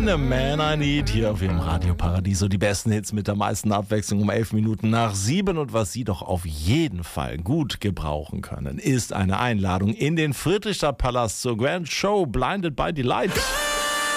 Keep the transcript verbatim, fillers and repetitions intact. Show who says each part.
Speaker 1: Queen, A Man I Need, hier auf Ihrem Radio Paradiso. Die besten Hits mit der meisten Abwechslung um elf Minuten nach sieben. Und was Sie doch auf jeden Fall gut gebrauchen können, ist eine Einladung in den Friedrichstadtpalast zur Grand Show Blinded by the Light.